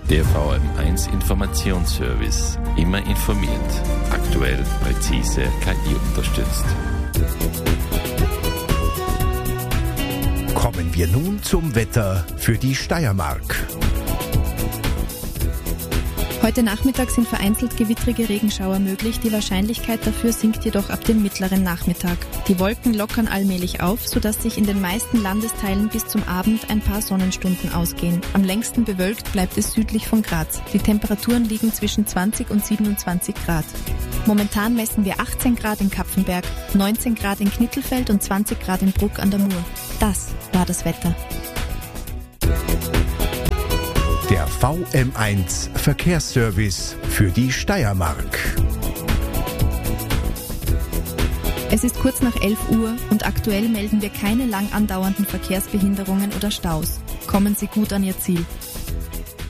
Der VM1 Informationsservice. Immer informiert. Aktuell, präzise, KI-unterstützt. Kommen wir nun zum Wetter für die Steiermark. Heute Nachmittag sind vereinzelt gewittrige Regenschauer möglich. Die Wahrscheinlichkeit dafür sinkt jedoch ab dem mittleren Nachmittag. Die Wolken lockern allmählich auf, sodass sich in den meisten Landesteilen bis zum Abend ein paar Sonnenstunden ausgehen. Am längsten bewölkt bleibt es südlich von Graz. Die Temperaturen liegen zwischen 20 und 27 Grad. Momentan messen wir 18 Grad in Kapfenberg, 19 Grad in Knittelfeld und 20 Grad in Bruck an der Mur. Das war das Wetter. Der VM1 Verkehrsservice für die Steiermark. Es ist kurz nach 11 Uhr und aktuell melden wir keine lang andauernden Verkehrsbehinderungen oder Staus. Kommen Sie gut an Ihr Ziel.